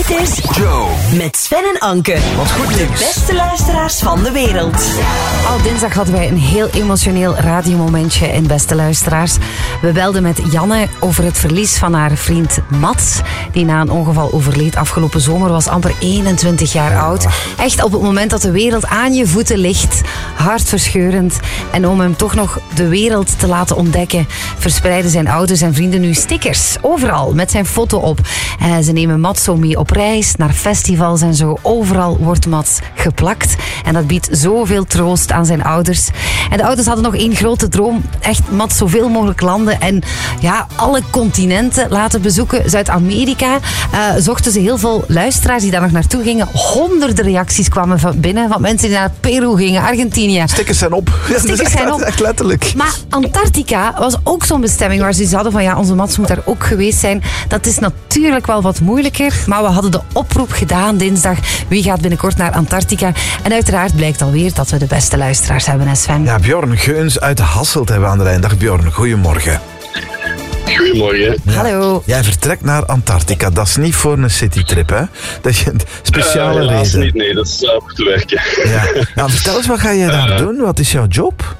Dit is Joe met Sven en Anke. Wat goed De beste luisteraars van de wereld. Al dinsdag hadden wij een heel emotioneel radiomomentje in Beste Luisteraars. We belden met Janne over het verlies van haar vriend Mats, die na een ongeval overleed afgelopen zomer, was amper 21 jaar oud. Echt op het moment dat de wereld aan je voeten ligt. Hartverscheurend. En om hem toch nog de wereld te laten ontdekken, verspreiden zijn ouders en vrienden nu stickers. Overal met zijn foto op. Ze nemen Mats zo mee op reis, naar festivals en zo. Overal wordt Mats geplakt. En dat biedt zoveel troost aan zijn ouders. En de ouders hadden nog één grote droom. Echt Mats zoveel mogelijk landen en alle continenten laten bezoeken. Zuid-Amerika zochten ze heel veel luisteraars die daar nog naartoe gingen. Honderden reacties kwamen binnen van mensen die naar Peru gingen, Argentinië. Stickers zijn op. Stickers zijn op. Echt letterlijk. Maar Antarctica was ook zo'n bestemming waar ze hadden van onze Mats moet daar ook geweest zijn. Dat is natuurlijk wel wat moeilijker, maar we hadden de oproep gedaan dinsdag. Wie gaat binnenkort naar Antarctica? En uiteraard blijkt alweer dat we de beste luisteraars hebben, hè Sven? Ja, Bjorn Geuns uit Hasselt hebben we aan de lijn. Dag Bjorn, goedemorgen. Goedemorgen. Ja. Hallo. Jij vertrekt naar Antarctica. Dat is niet voor een citytrip, hè? Dat is een speciale helaas reden. Niet, nee, dat is voor te werken. Ja. Nou, vertel eens, wat ga je daar doen? Wat is jouw job?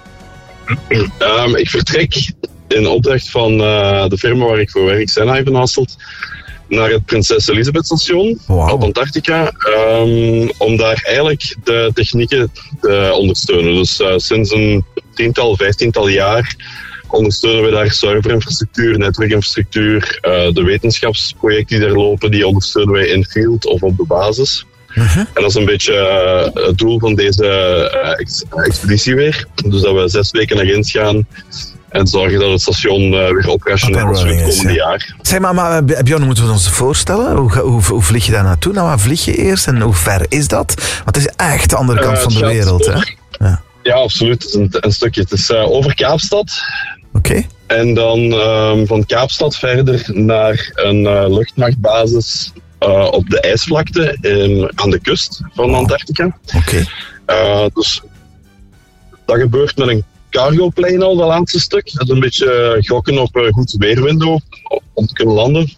Ik vertrek in opdracht van de firma waar ik voor werk, Sennheimer Hasselt, naar het Prinses Elisabeth station op Antarctica, om daar eigenlijk de technieken te ondersteunen. Dus sinds een 15 jaar ondersteunen we daar serverinfrastructuur, netwerkinfrastructuur, de wetenschapsprojecten die er lopen, die ondersteunen wij in field of op de basis. En dat is een beetje het doel van deze expeditie weer. Dus dat we 6 weken naar Ginds gaan en zorgen dat het station weer operationeel is het komende jaar. Zeg maar Bjorn, moeten we ons voorstellen? Hoe vlieg je daar naartoe? Nou, waar vlieg je eerst en hoe ver is dat? Want het is echt de andere kant van de wereld, hè? Ja, absoluut. Het is een stukje. Het is over Kaapstad. Oké. En dan van Kaapstad verder naar een luchtmachtbasis op de ijsvlakte aan de kust van Antarctica. Oké. Dus dat gebeurt met een cargoplane al, dat laatste stuk. Dat is een beetje gokken op een goed weerwindow om te kunnen landen.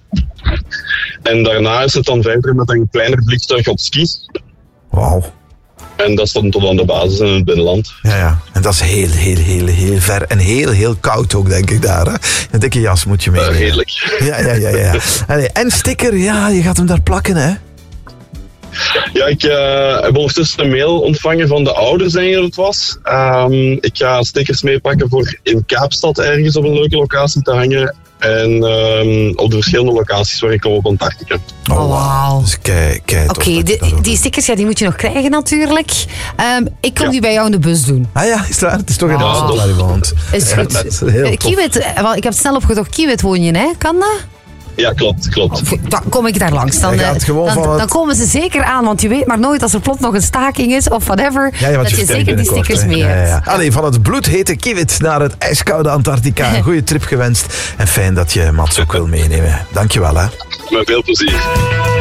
En daarna is het dan verder met een kleiner vliegtuig op skis. Wauw. En dat is dan tot aan de basis in het binnenland. Ja. En dat is heel ver. En heel koud ook, denk ik, daar. Hè? Een dikke jas moet je meenemen. Redelijk. Ja. Allee, en sticker, je gaat hem daar plakken, hè? Ja, ik heb ondertussen een mail ontvangen van de ouders, denk ik dat het was. Ik ga stickers meepakken voor in Kaapstad ergens op een leuke locatie te hangen. En op de verschillende locaties waar ik kom op Antarctica. Oh, wauw. Dus kijk. Oké, die stickers die moet je nog krijgen natuurlijk. Ik kom die bij jou in de bus doen. Ah ja, is het waar? Het is toch in Hasselt waar je woont. Is goed. Dat is heel tof. Kiewit, ik heb het snel opgezocht. Kiewit woon je, hè? Kan dat? Ja, klopt. Dan kom ik daar langs. Dan komen ze zeker aan, want je weet maar nooit als er plots nog een staking is of whatever, dat je zeker die stickers mee hebt. Ja. Allee, van het bloedhete Kiewit naar het ijskoude Antarctica. Een goede trip gewenst. En fijn dat je Mats ook wil meenemen. Dankjewel, hè. Met veel plezier.